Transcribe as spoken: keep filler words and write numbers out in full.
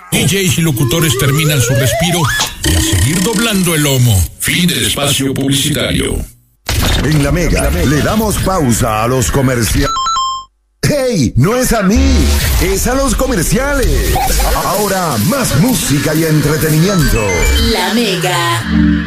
D Js y locutores terminan su respiro y a seguir doblando el lomo. Fin del espacio publicitario. En la Mega le damos pausa a los comerciales. ¡Hey! No es a mí, es a los comerciales. Ahora más música y entretenimiento. La Mega.